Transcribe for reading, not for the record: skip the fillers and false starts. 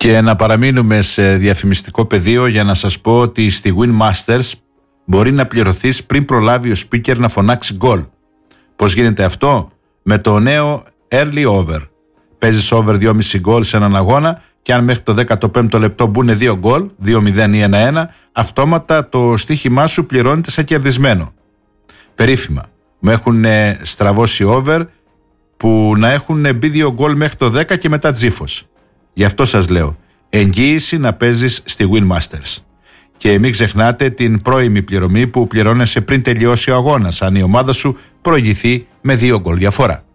Και να παραμείνουμε σε διαφημιστικό πεδίο για να σας πω ότι στη Win Masters μπορεί να πληρωθείς πριν προλάβει ο speaker να φωνάξει γκολ. Πώς γίνεται αυτό? Με το νέο Early Over. Παίζεις over 2,5 γκολ σε έναν αγώνα και αν μέχρι το 15ο λεπτό μπουν 2 γκολ, 2-0 ή 1-1, αυτόματα το στοίχημά σου πληρώνεται σαν κερδισμένο. Περίφημα. Μου έχουν στραβώσει over που να έχουν μπει 2 γκολ μέχρι το 10 και μετά τζίφος. Γι' αυτό σας λέω, εγγύηση να παίζεις στη Win Masters. Και μην ξεχνάτε την πρώιμη πληρωμή που πληρώνεσαι πριν τελειώσει ο αγώνας, αν η ομάδα σου προηγηθεί με 2 γκολ διαφορά.